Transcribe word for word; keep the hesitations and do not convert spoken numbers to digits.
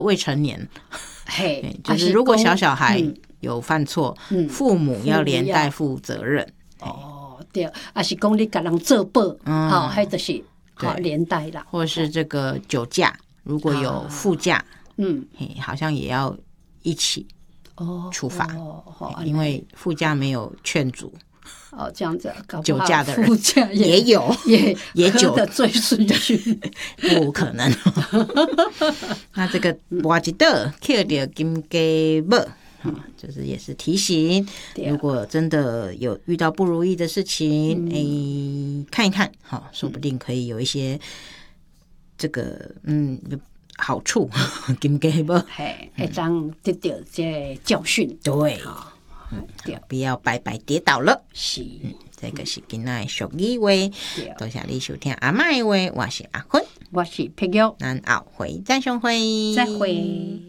未成年， 嘿， 就是如果小小孩有犯错， 嗯、 父母要连带负责任。 哦，对，还是讲你给人做保，好、嗯，还、哦、就是好连带啦， 或是这个酒驾，如果有副驾，啊、嗯，好像也要一起处罚，哦哦、因为副驾没有劝阻。 哦，这样子， 酒驾的人副驾 也, 也有， 也也酒的醉醺醺， 不可能。那这个挖一道捡到金鸡母，就是也是提醒，如果真的有遇到不如意的事情，哎、嗯欸，看一看，好，说不定可以有一些这个嗯好处。金鸡母， 嘿，会当得到这教训， 对。嗯，不要白白跌倒了。 是， 嗯，这个是今天的俗语话。多谢你收听阿嬷的话，我是阿坤， 我是佩玉， 咱后回再相会， 再会。